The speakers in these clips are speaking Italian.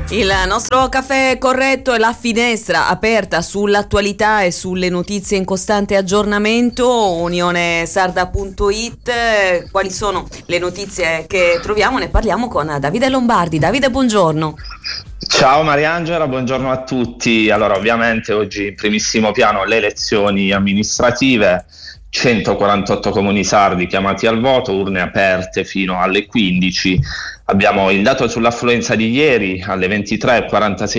Il nostro caffè corretto è la finestra aperta sull'attualità e sulle notizie in costante aggiornamento. UnioneSarda.it. Quali sono le notizie che troviamo? Ne parliamo con Davide Lombardi. Davide, buongiorno. Ciao Mariangela, buongiorno a tutti. Allora, ovviamente oggi in primissimo piano le elezioni amministrative, 148 comuni sardi chiamati al voto, urne aperte fino alle 15. Abbiamo il dato sull'affluenza di ieri alle 23,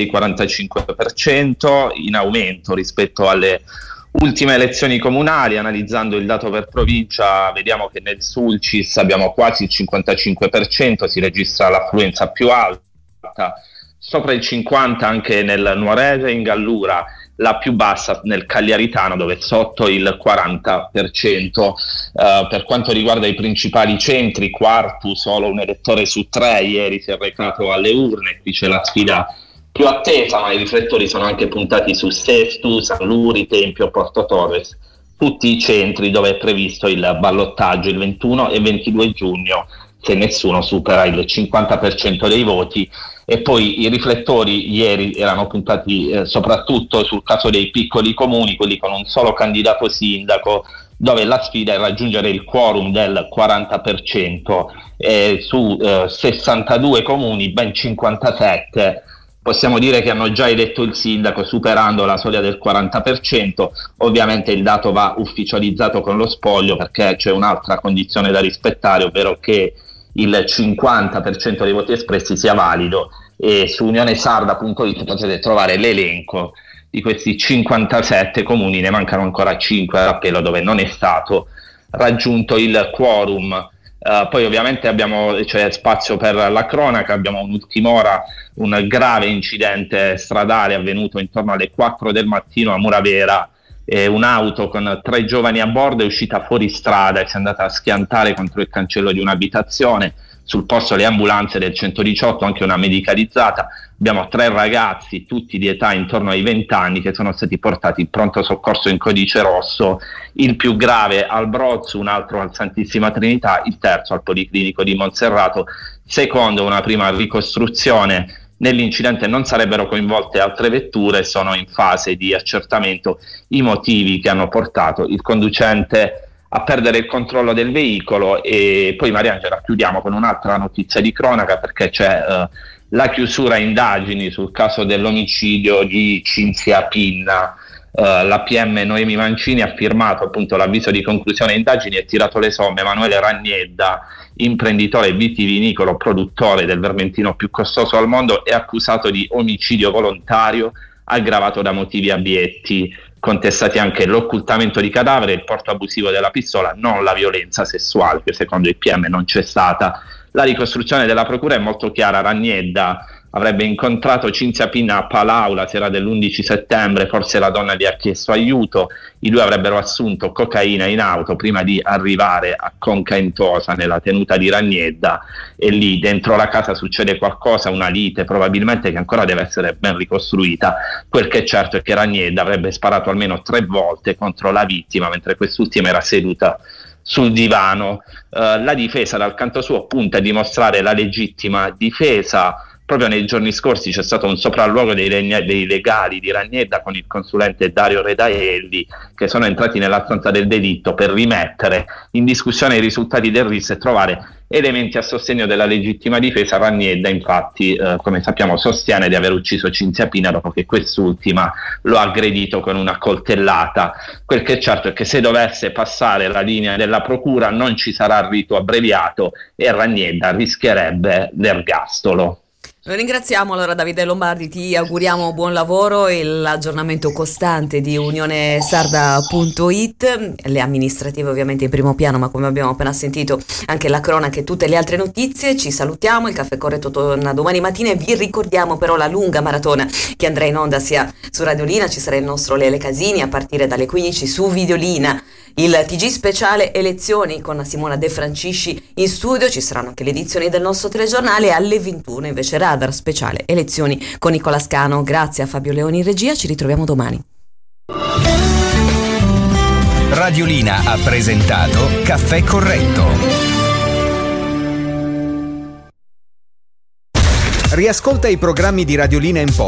46-45%, in aumento rispetto alle ultime elezioni comunali. Analizzando il dato per provincia, vediamo che nel Sulcis abbiamo quasi il 55%, si registra l'affluenza più alta, sopra il 50% anche nel Nuorese, in Gallura la più bassa nel Cagliaritano, dove è sotto il 40%. Per quanto riguarda i principali centri, Quartu, solo un elettore su 3 ieri si è recato alle urne. Qui c'è la sfida più attesa, ma i riflettori sono anche puntati su Sestu, San Luri, Tempio, Porto Torres, tutti i centri dove è previsto il ballottaggio il 21 e 22 giugno, se nessuno supera il 50% dei voti. E poi i riflettori ieri erano puntati soprattutto sul caso dei piccoli comuni, quelli con un solo candidato sindaco, dove la sfida è raggiungere il quorum del 40%, e su 62 comuni, ben 57 possiamo dire che hanno già eletto il sindaco, superando la soglia del 40%. Ovviamente il dato va ufficializzato con lo spoglio, perché c'è un'altra condizione da rispettare, ovvero che il 50% dei voti espressi sia valido, e su unionesarda.it potete trovare l'elenco di questi 57 comuni. Ne mancano ancora 5 all'appello, dove non è stato raggiunto il quorum. Poi ovviamente c'è spazio per la cronaca. Abbiamo un'ultima ora, un grave incidente stradale avvenuto intorno alle 4 del mattino a Muravera. Un'auto con 3 giovani a bordo è uscita fuori strada e si è andata a schiantare contro il cancello di un'abitazione. Sul posto le ambulanze del 118, anche una medicalizzata. Abbiamo 3 ragazzi, tutti di età intorno ai 20 anni, che sono stati portati in pronto soccorso in codice rosso, il più grave al Brozzo, un altro al Santissima Trinità, il terzo al Policlinico di Monserrato. Secondo una prima ricostruzione, nell'incidente non sarebbero coinvolte altre vetture. Sono in fase di accertamento i motivi che hanno portato il conducente a perdere il controllo del veicolo. E poi, Mariangela, chiudiamo con un'altra notizia di cronaca, perché c'è la chiusura indagini sul caso dell'omicidio di Cinzia Pinna. La PM Noemi Mancini ha firmato appunto l'avviso di conclusione indagini e tirato le somme. Emanuele Ragnedda, imprenditore vitivinicolo, produttore del vermentino più costoso al mondo, è accusato di omicidio volontario aggravato da motivi abietti, contestati anche l'occultamento di cadavere, il porto abusivo della pistola, non la violenza sessuale, che secondo il PM non c'è stata. La ricostruzione della procura è molto chiara. Ragnedda avrebbe incontrato Cinzia Pinna a Palau la sera dell'11 settembre, forse la donna gli ha chiesto aiuto, i due avrebbero assunto cocaina in auto prima di arrivare a Conca Intosa, nella tenuta di Ragnedda, e lì dentro la casa succede qualcosa, una lite probabilmente, che ancora deve essere ben ricostruita. Quel che è certo è che Ragnedda avrebbe sparato almeno 3 volte contro la vittima mentre quest'ultima era seduta sul divano. La difesa dal canto suo punta a dimostrare la legittima difesa. Proprio nei giorni scorsi c'è stato un sopralluogo dei legali di Ragnedda con il consulente Dario Redaelli, che sono entrati nella stanza del delitto per rimettere in discussione i risultati del RIS e trovare elementi a sostegno della legittima difesa. Ragnedda infatti, come sappiamo, sostiene di aver ucciso Cinzia Pinna dopo che quest'ultima lo ha aggredito con una coltellata. Quel che è certo è che se dovesse passare la linea della procura non ci sarà rito abbreviato e Ragnedda rischierebbe l'ergastolo. Lo ringraziamo allora Davide Lombardi, ti auguriamo buon lavoro e l'aggiornamento costante di unionesarda.it, le amministrative ovviamente in primo piano, ma come abbiamo appena sentito anche la cronaca e tutte le altre notizie. Ci salutiamo, il caffè corretto torna domani mattina e vi ricordiamo però la lunga maratona che andrà in onda sia su Radiolina, ci sarà il nostro Lele Casini a partire dalle 15 su Videolina, il TG speciale elezioni con Simona De Francisci in studio, ci saranno anche le edizioni del nostro telegiornale, alle 21 invece Radar speciale elezioni con Nicola Scano. Grazie a Fabio Leoni in regia, ci ritroviamo domani. Radiolina ha presentato Caffè Corretto. Riascolta i programmi di Radiolina in